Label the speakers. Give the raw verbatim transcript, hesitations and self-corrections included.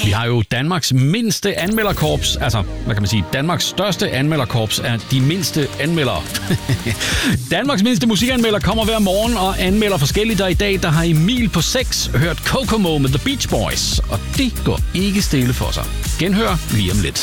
Speaker 1: Vi har jo Danmarks mindste anmelderkorps. Altså, hvad kan man sige? Danmarks største anmelderkorps er de mindste anmeldere. Danmarks mindste musikanmelder kommer hver morgen og anmelder forskelligt. Og i dag, der har Emil på seks hørt Kokomo med The Beach Boys. Og det går ikke stille for sig. Genhør lige om lidt.